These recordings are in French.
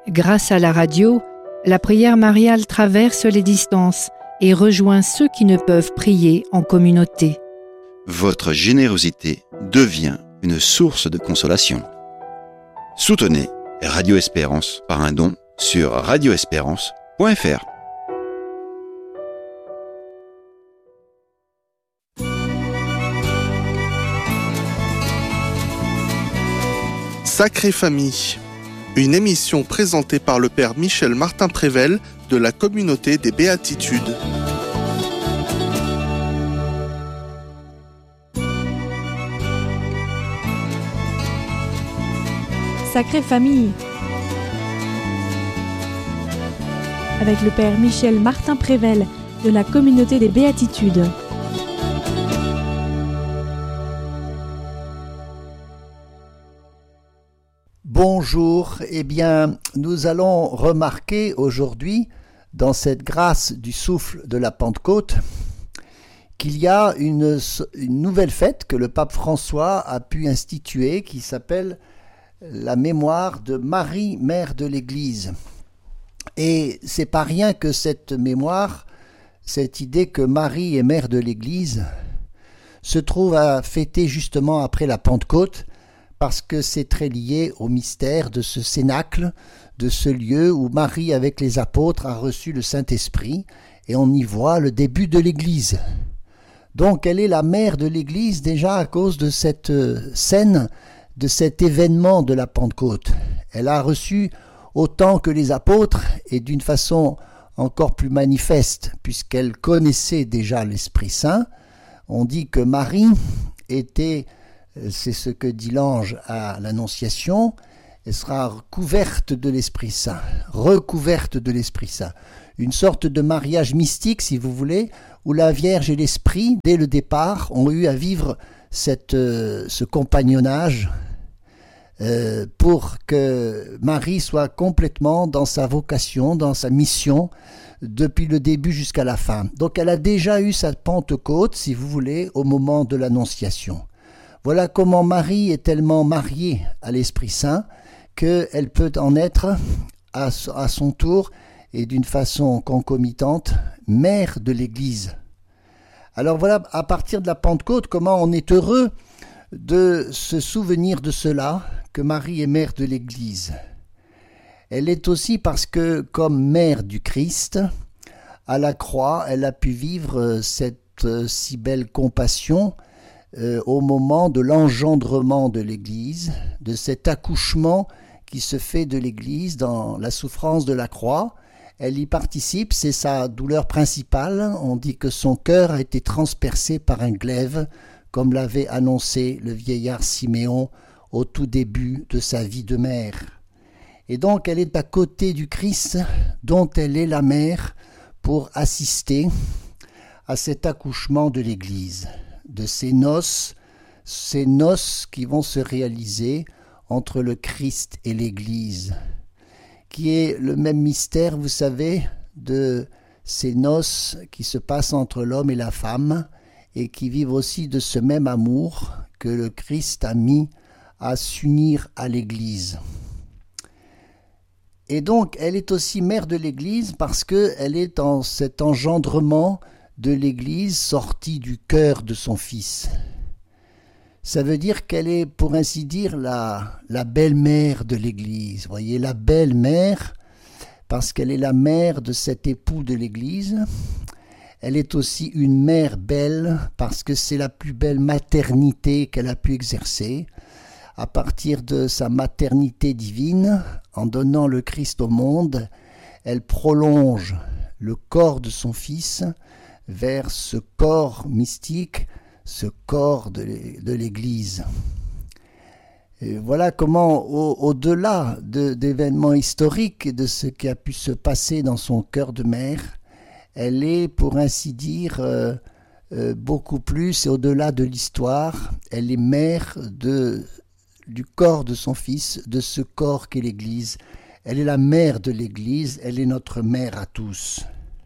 Grâce à la radio, la prière mariale traverse les distances et rejoint ceux qui ne peuvent prier en communauté. Votre générosité devient une source de consolation. Soutenez Radio Espérance par un don sur radioespérance.fr. Sacrée Famille, une émission présentée par le Père Michel Martin-Prével de la Communauté des Béatitudes. Sacrée Famille, avec le Père Michel Martin-Prével de la Communauté des Béatitudes. Bonjour, nous allons remarquer aujourd'hui, dans cette grâce du souffle de la Pentecôte, qu'il y a une nouvelle fête que le pape François a pu instituer, qui s'appelle la mémoire de Marie, mère de l'Église. Et c'est pas rien que cette mémoire, cette idée que Marie est mère de l'Église, se trouve à fêter justement après la Pentecôte, parce que c'est très lié au mystère de ce cénacle, de ce lieu où Marie, avec les apôtres, a reçu le Saint-Esprit, et on y voit le début de l'Église. Donc elle est la mère de l'Église déjà à cause de cette scène, de cet événement de la Pentecôte. Elle a reçu autant que les apôtres, et d'une façon encore plus manifeste, puisqu'elle connaissait déjà l'Esprit Saint. On dit que Marie était... C'est ce que dit l'ange à l'Annonciation, elle sera couverte de l'Esprit Saint, recouverte de l'Esprit Saint. Une sorte de mariage mystique, si vous voulez, où la Vierge et l'Esprit, dès le départ, ont eu à vivre ce compagnonnage pour que Marie soit complètement dans sa vocation, dans sa mission, depuis le début jusqu'à la fin. Donc elle a déjà eu sa Pentecôte, si vous voulez, au moment de l'Annonciation. Voilà comment Marie est tellement mariée à l'Esprit Saint qu'elle peut en être à son tour et d'une façon concomitante mère de l'Église. Alors voilà, à partir de la Pentecôte, comment on est heureux de se souvenir de cela, que Marie est mère de l'Église. Elle est aussi parce que, comme mère du Christ, à la croix, elle a pu vivre cette si belle compassion au moment de l'engendrement de l'Église, de cet accouchement qui se fait de l'Église dans la souffrance de la croix. Elle y participe, c'est sa douleur principale. On dit que son cœur a été transpercé par un glaive, comme l'avait annoncé le vieillard Siméon au tout début de sa vie de mère. Et donc elle est à côté du Christ, dont elle est la mère, pour assister à cet accouchement de l'Église, de ces noces qui vont se réaliser entre le Christ et l'Église, qui est le même mystère, vous savez, de ces noces qui se passent entre l'homme et la femme, et qui vivent aussi de ce même amour que le Christ a mis à s'unir à l'Église. Et donc, elle est aussi mère de l'Église parce qu'elle est dans cet engendrement de l'Église sortie du cœur de son Fils. Ça veut dire qu'elle est, pour ainsi dire, la belle-mère de l'Église. Vous voyez, la belle-mère, parce qu'elle est la mère de cet époux de l'Église. Elle est aussi une mère belle, parce que c'est la plus belle maternité qu'elle a pu exercer. À partir de sa maternité divine, en donnant le Christ au monde, elle prolonge le corps de son Fils vers ce corps mystique, ce corps de l'Église. Et voilà comment, au-delà d'événements historiques et de ce qui a pu se passer dans son cœur de mère, elle est, pour ainsi dire, beaucoup plus, et au-delà de l'histoire, elle est mère du corps de son Fils, de ce corps qu'est l'Église. Elle est la mère de l'Église, elle est notre mère à tous.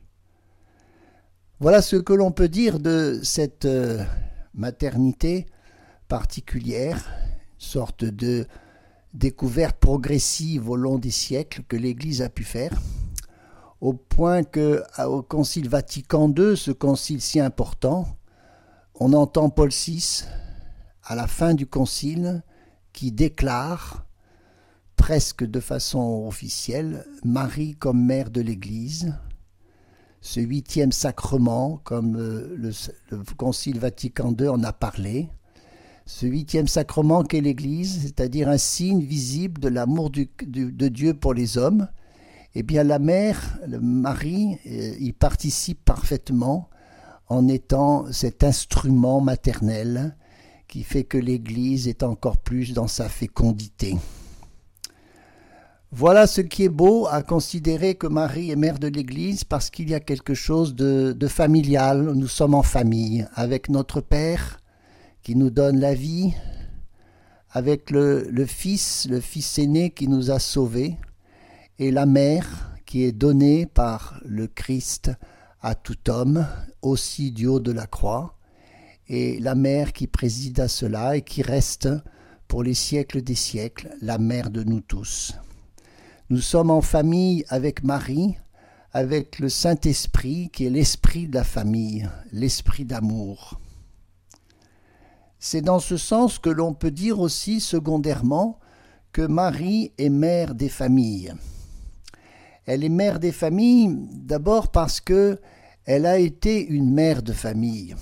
Voilà ce que l'on peut dire de cette maternité particulière, sorte de découverte progressive au long des siècles que l'Église a pu faire, au point qu'au Concile Vatican II, ce concile si important, on entend Paul VI, à la fin du concile, qui déclare, presque de façon officielle, Marie comme mère de l'Église. Ce 8e sacrement, comme le Concile Vatican II en a parlé, ce 8e sacrement qu'est l'Église, c'est-à-dire un signe visible de l'amour de Dieu pour les hommes, eh bien la mère, Marie, y participe parfaitement en étant cet instrument maternel qui fait que l'Église est encore plus dans sa fécondité. Voilà ce qui est beau à considérer que Marie est mère de l'Église, parce qu'il y a quelque chose de familial. Nous sommes en famille avec notre Père qui nous donne la vie, avec le Fils aîné qui nous a sauvés, et la mère qui est donnée par le Christ à tout homme, aussi du haut de la croix, et la mère qui préside à cela et qui reste pour les siècles des siècles la mère de nous tous. Nous sommes en famille avec Marie, avec le Saint-Esprit qui est l'esprit de la famille, l'esprit d'amour. C'est dans ce sens que l'on peut dire aussi secondairement que Marie est mère des familles. Elle est mère des familles d'abord parce qu'elle a été une mère de famille.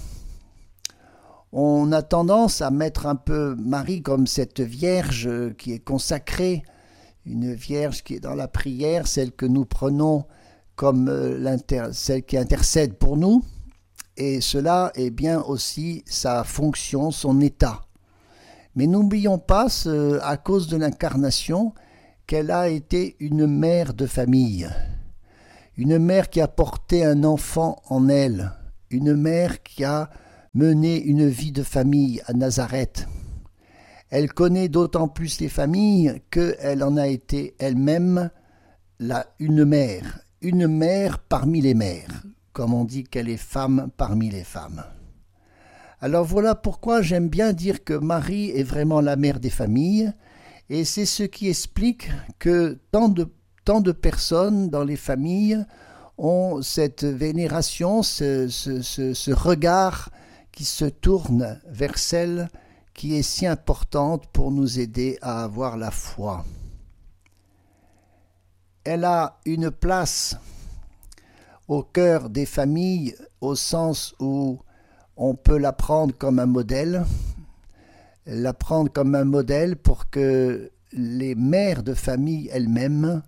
On a tendance à mettre un peu Marie comme cette Vierge qui est consacrée, une Vierge qui est dans la prière, celle que nous prenons comme celle qui intercède pour nous, et cela est bien aussi sa fonction, son état. Mais n'oublions pas, à cause de l'incarnation, qu'elle a été une mère de famille, une mère qui a porté un enfant en elle, une mère qui a mené une vie de famille à Nazareth. Elle connaît d'autant plus les familles qu'elle en a été elle-même une mère parmi les mères, comme on dit qu'elle est femme parmi les femmes. Alors voilà pourquoi j'aime bien dire que Marie est vraiment la mère des familles, et c'est ce qui explique que tant de personnes dans les familles ont cette vénération, ce regard qui se tourne vers celle qui est si importante pour nous aider à avoir la foi. Elle a une place au cœur des familles au sens où on peut la prendre comme un modèle, pour que les mères de famille elles-mêmes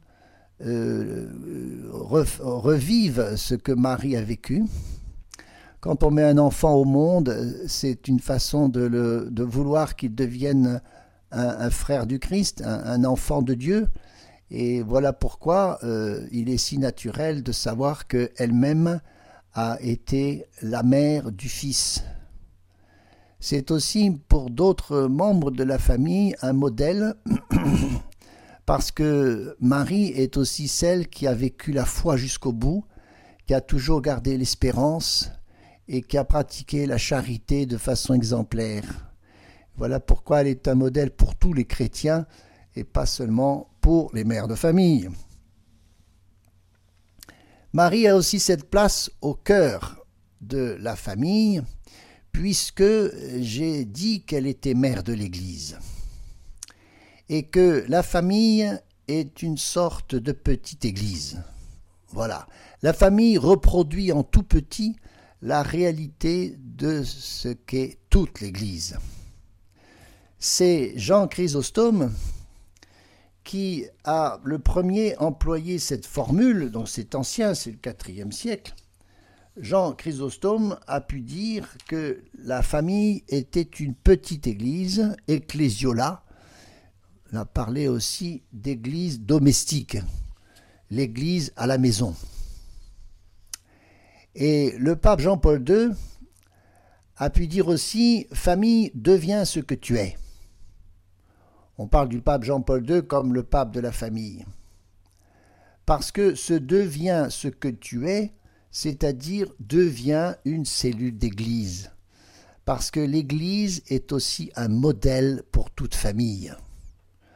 revivent ce que Marie a vécu. Quand on met un enfant au monde, c'est une façon de vouloir qu'il devienne un frère du Christ, un enfant de Dieu. Et voilà pourquoi il est si naturel de savoir qu'elle-même a été la mère du Fils. C'est aussi pour d'autres membres de la famille un modèle, parce que Marie est aussi celle qui a vécu la foi jusqu'au bout, qui a toujours gardé l'espérance, et qui a pratiqué la charité de façon exemplaire. Voilà pourquoi elle est un modèle pour tous les chrétiens et pas seulement pour les mères de famille. Marie a aussi cette place au cœur de la famille, puisque j'ai dit qu'elle était mère de l'Église et que la famille est une sorte de petite Église. Voilà, la famille reproduit en tout petit la réalité de ce qu'est toute l'Église. C'est Jean Chrysostome qui a le premier employé cette formule, donc c'est ancien, c'est le IVe siècle. Jean Chrysostome a pu dire que la famille était une petite église, ecclésiola. On a parlé aussi d'église domestique, l'église à la maison. Et le pape Jean-Paul II a pu dire aussi « Famille, deviens ce que tu es ». On parle du pape Jean-Paul II comme le pape de la famille. Parce que ce « devient ce que tu es », c'est-à-dire devient une cellule d'église. Parce que l'église est aussi un modèle pour toute famille.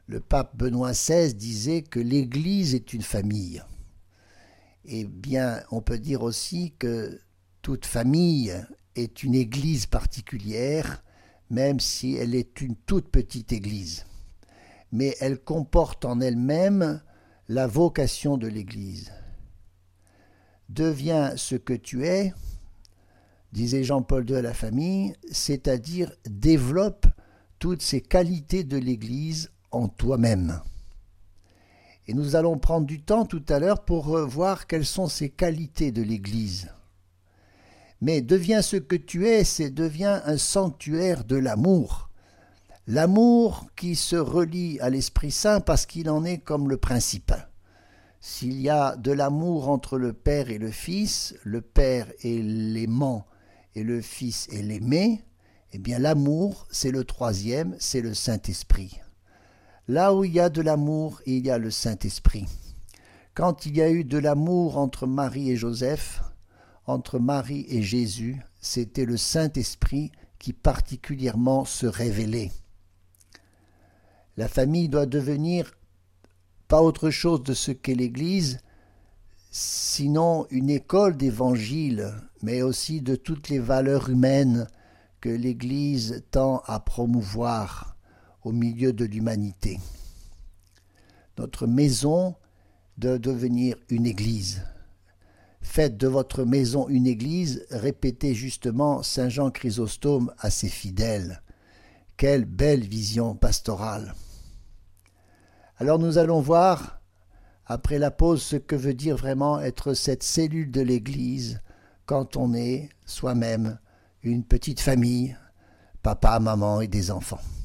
Le pape Benoît XVI disait que l'Église est une famille. Eh bien, on peut dire aussi que toute famille est une église particulière, même si elle est une toute petite église. Mais elle comporte en elle-même la vocation de l'église. Deviens ce que tu es, disait Jean-Paul II à la famille, c'est-à-dire développe toutes ces qualités de l'église en toi-même. Et nous allons prendre du temps tout à l'heure pour voir quelles sont ces qualités de l'Église. Mais deviens ce que tu es, c'est deviens un sanctuaire de l'amour. L'amour qui se relie à l'Esprit Saint parce qu'il en est comme le principe. S'il y a de l'amour entre le Père et le Fils, le Père est l'aimant et le Fils est l'aimé, eh bien l'amour, c'est le troisième, c'est le Saint-Esprit. Là où il y a de l'amour, il y a le Saint-Esprit. Quand il y a eu de l'amour entre Marie et Joseph, entre Marie et Jésus, c'était le Saint-Esprit qui particulièrement se révélait. La famille doit devenir pas autre chose de ce qu'est l'Église, sinon une école d'évangile, mais aussi de toutes les valeurs humaines que l'Église tend à promouvoir au milieu de l'humanité. Notre maison doit devenir une église. Faites de votre maison une église, répétait justement Saint Jean Chrysostome à ses fidèles. Quelle belle vision pastorale! Alors nous allons voir, après la pause, ce que veut dire vraiment être cette cellule de l'église quand on est soi-même une petite famille, papa, maman et des enfants.